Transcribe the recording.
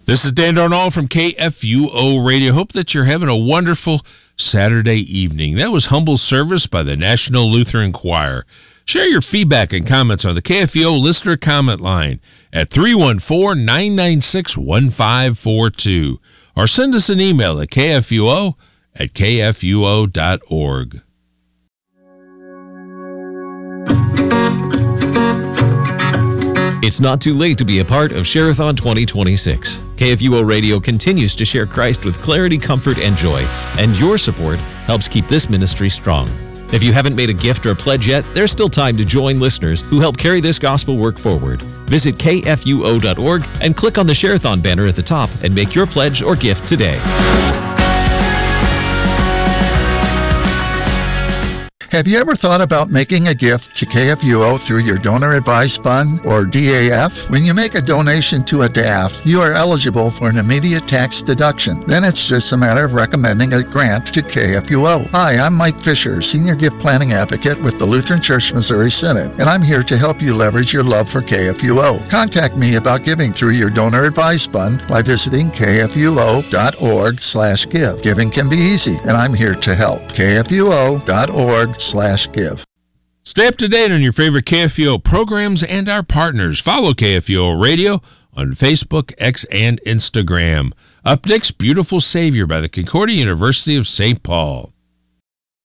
This is Dan Darnall from KFUO Radio. Hope that you're having a wonderful Saturday evening. That was Humble Service by the National Lutheran Choir. Share your feedback and comments on the KFUO listener comment line at 314-996-1542 or send us an email at kfuo@kfuo.org. It's not too late to be a part of Share-a-thon 2026. KFUO Radio continues to share Christ with clarity, comfort, and joy, and your support helps keep this ministry strong. If you haven't made a gift or pledge yet, there's still time to join listeners who help carry this gospel work forward. Visit kfuo.org and click on the Share-a-thon banner at the top and make your pledge or gift today. Have you ever thought about making a gift to KFUO through your Donor Advised Fund, or DAF? When you make a donation to a DAF, you are eligible for an immediate tax deduction. Then it's just a matter of recommending a grant to KFUO. Hi, I'm Mike Fisher, Senior Gift Planning Advocate with the Lutheran Church Missouri Synod, and I'm here to help you leverage your love for KFUO. Contact me about giving through your Donor Advised Fund by visiting kfuo.org/give. Giving can be easy, and I'm here to help. kfuo.org/give. Stay up to date on your favorite KFUO programs and our partners. Follow KFUO Radio on Facebook, X, and Instagram. Up next, Beautiful Savior by the Concordia University of St. Paul.